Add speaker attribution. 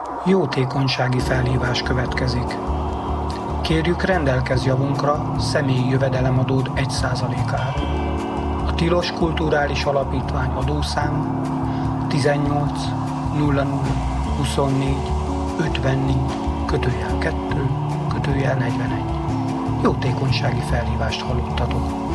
Speaker 1: Jótékonysági felhívás következik. Kérjük, rendelkezz javunkra személyi jövedelemadód 1%-ára. A Tilos Kulturális Alapítvány adószám 18 00 24 54 /2 /41. Jótékonysági felhívást hallottatok.